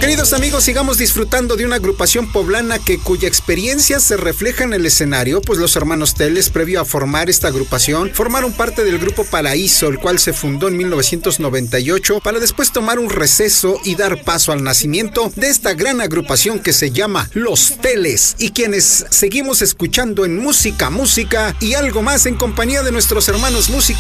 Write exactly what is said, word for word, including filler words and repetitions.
Queridos amigos, sigamos disfrutando de una agrupación poblana que cuya experiencia se refleja en el escenario, pues los hermanos Teles, previo a formar esta agrupación, formaron parte del grupo Paraíso, el cual se fundó en mil novecientos noventa y ocho para después tomar un receso y dar paso al nacimiento de esta gran agrupación que se llama Los Teles, y quienes seguimos escuchando en Música, Música y algo más en compañía de nuestros hermanos músicos